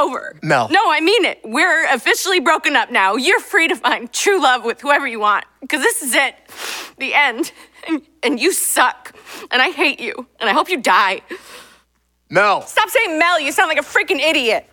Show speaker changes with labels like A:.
A: over.
B: Mel.
A: No, I mean it. We're officially broken up now. You're free to find true love with whoever you want. Because this is it. The end. And you suck. And I hate you. And I hope you die.
B: Mel.
A: Stop saying Mel. You sound like a freaking idiot.